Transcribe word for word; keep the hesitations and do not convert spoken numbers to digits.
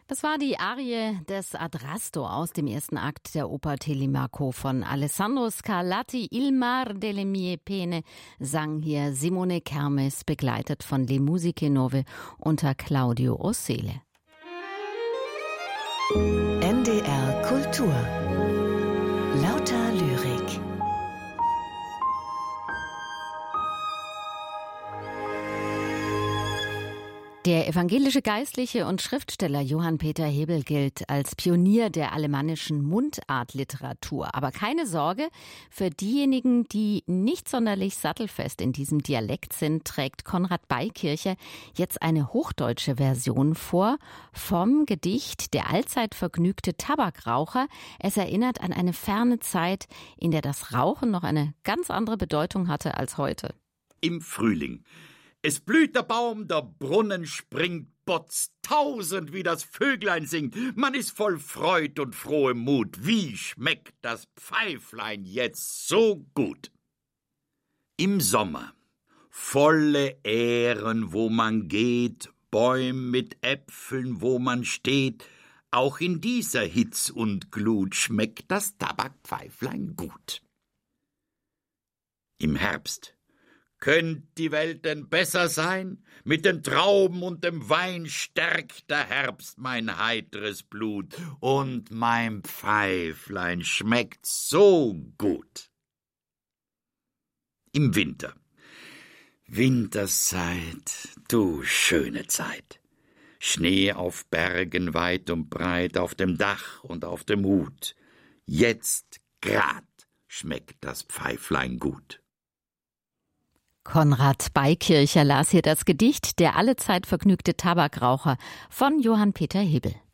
Das war die Arie des Adrasto aus dem ersten Akt der Oper Telemaco von Alessandro Scarlatti. Il mar delle mie pene sang hier Simone Kermes, begleitet von Le Musiche Nove unter Claudio Ossele. N D R Kultur. Lauter Lyrik. Der evangelische Geistliche und Schriftsteller Johann Peter Hebel gilt als Pionier der alemannischen Mundartliteratur. Aber keine Sorge, für diejenigen, die nicht sonderlich sattelfest in diesem Dialekt sind, trägt Konrad Beikircher jetzt eine hochdeutsche Version vor vom Gedicht Der allzeit vergnügte Tabakraucher. Es erinnert an eine ferne Zeit, in der das Rauchen noch eine ganz andere Bedeutung hatte als heute. Im Frühling. Es blüht der Baum, der Brunnen springt, botzt tausend, wie das Vöglein singt. Man ist voll Freud und frohem Mut. Wie schmeckt das Pfeiflein jetzt so gut? Im Sommer, volle Ähren, wo man geht, Bäume mit Äpfeln, wo man steht. Auch in dieser Hitz und Glut schmeckt das Tabakpfeiflein gut. Im Herbst. Könnt die Welt denn besser sein? Mit den Trauben und dem Wein stärkt der Herbst mein heitres Blut, und mein Pfeiflein schmeckt so gut. Im Winter. Winterszeit, du schöne Zeit. Schnee auf Bergen weit und breit, auf dem Dach und auf dem Hut. Jetzt grad schmeckt das Pfeiflein gut. Konrad Beikircher las hier das Gedicht Der allezeit vergnügte Tabakraucher von Johann Peter Hebel.